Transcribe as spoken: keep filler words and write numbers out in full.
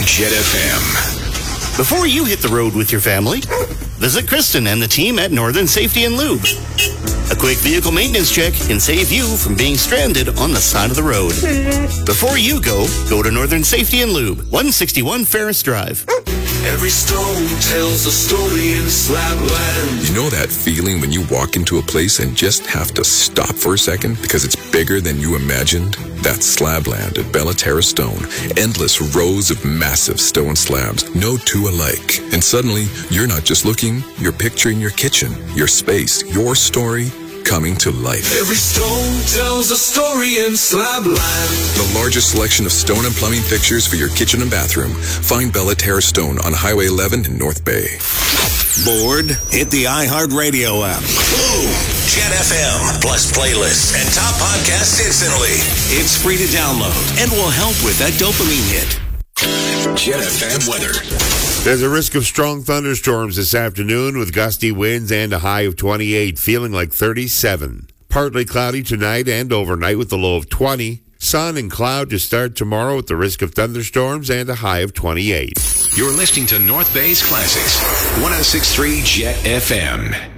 Jet F M. Before you hit the road with your family, visit Kristen and the team at Northern Safety and Lube. A quick vehicle maintenance check can save you from being stranded on the side of the road. Before you go, go to Northern Safety and Lube, one sixty-one Ferris Drive. Every stone tells a story in Slabland. You know that feeling when you walk into a place and just have to stop for a second because it's bigger than you imagined? That's Slabland at Bella Terra Stone. Endless rows of massive stone slabs, no two alike. And suddenly, you're not just looking, you're picturing your kitchen, your space, your story coming to life. Every stone tells a story in Slabland. The largest selection of stone and plumbing fixtures for your kitchen and bathroom. Find Bella Terra Stone on Highway eleven in North Bay. Bored? Hit the iHeartRadio app. Boom! Jet F M, plus playlists and top podcasts instantly. It's free to download and will help with that dopamine hit. Jet F M weather. There's a risk of strong thunderstorms this afternoon with gusty winds and a high of twenty-eight, feeling like thirty-seven. Partly cloudy tonight and overnight with a low of twenty. Sun and cloud to start tomorrow with the risk of thunderstorms and a high of twenty-eight. You're listening to North Bay's Classics, one oh six point three Jet F M.